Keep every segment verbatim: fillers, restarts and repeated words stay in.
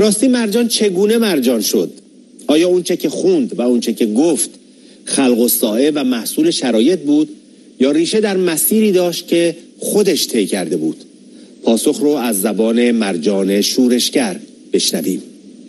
راستی مرجان چگونه مرجان شد؟ آیا اونچه که خوند و اونچه که گفت خلق الساعه و محصول شرایط بود یا ریشه در مسیری داشت که خودش طی کرده بود؟ پاسخ رو از زبان مرجان شورشگر بشنویم.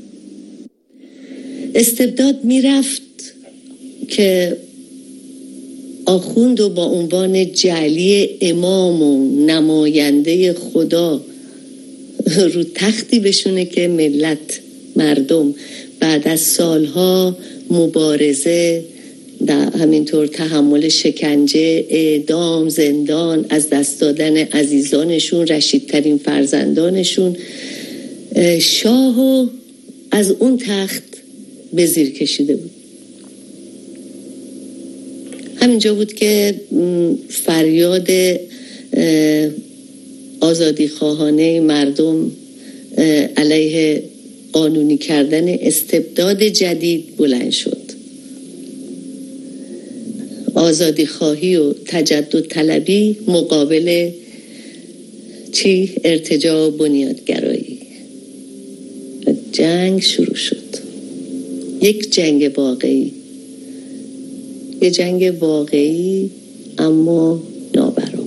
استبداد میرفت که آخوند و با عنوان جعلی امام و نماینده خدا رو تختی بشونه که ملت، مردم بعد از سالها مبارزه، همینطور تحمل شکنجه، اعدام، زندان، از دست دادن عزیزانشون، رشیدترین فرزندانشون، شاهو از اون تخت به زیر کشیده بود. همینجا بود که فریاد آزادی خواهانه مردم علیه قانونی کردن استبداد جدید بلند شد. آزادی خواهی و تجدد طلبی مقابل چی؟ ارتجاع و بنیادگرایی. جنگ شروع شد. یک جنگ واقعی، یه جنگ واقعی اما نابرابر.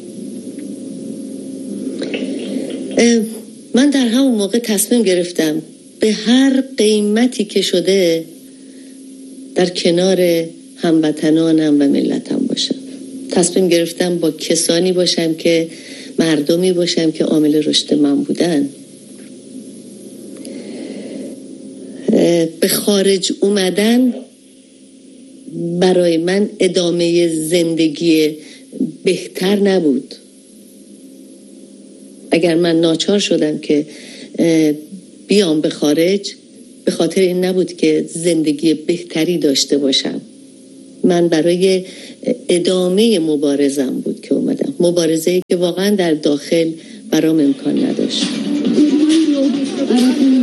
من در همون موقع تصمیم گرفتم به هر قیمتی که شده در کنار هموطنانم و ملتم باشم. تصمیم گرفتم با کسانی باشم که مردمی باشم که عامل رشد من بودن. به خارج اومدن برای من ادامه زندگی بهتر نبود. اگر من ناچار شدم که بیام به خارج، به خاطر این نبود که زندگی بهتری داشته باشم. من برای ادامه مبارزم بود که اومدم. مبارزه‌ای که واقعا در داخل برام امکان نداشت.